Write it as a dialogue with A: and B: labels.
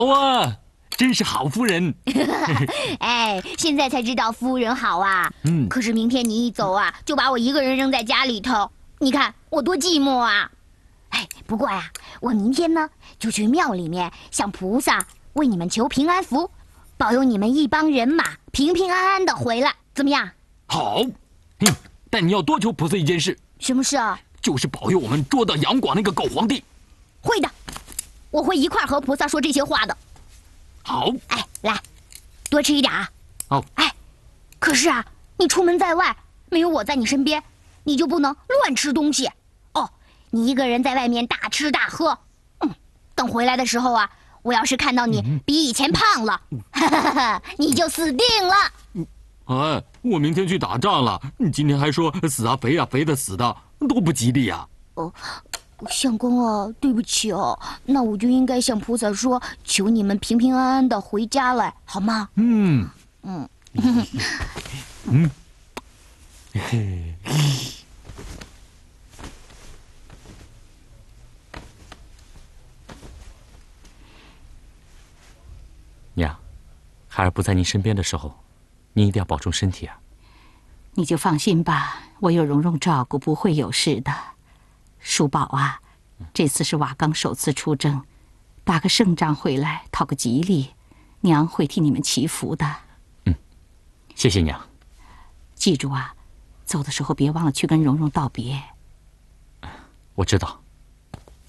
A: 哇，真是好夫人！
B: 哎，现在才知道夫人好啊。可是明天你一走啊，就把我一个人扔在家里头，你看我多寂寞啊！哎，不过呀，我明天呢就去庙里面向菩萨为你们求平安符，保佑你们一帮人马平平安安的回来，怎么样？
A: 好，但你要多求菩萨一件事。
B: 什么事啊？
A: 就是保佑我们捉到杨广那个狗皇帝。
B: 会的，我会一块和菩萨说这些话的。
A: 好，
B: 哎，来，多吃一点啊。
A: 好。
B: 哎，可是啊，你出门在外，没有我在你身边，你就不能乱吃东西哦。你一个人在外面大吃大喝，等回来的时候啊，我要是看到你比以前胖了，你就死定了。
A: 哎，我明天去打仗了，你今天还说死啊肥啊肥的死的，多不吉利呀！
B: 哦，相公啊，对不起哦，那我就应该向菩萨说，求你们平平安安的回家来，好吗？
A: 娘，孩儿不在您身边的时候，您一定要保重身体啊！
C: 你就放心吧，我有蓉蓉照顾，不会有事的。叔宝啊，这次是瓦岗首次出征，打个胜仗回来，讨个吉利，娘会替你们祈福的。
A: 谢谢娘。
C: 记住啊，走的时候别忘了去跟蓉蓉道别。
A: 我知道。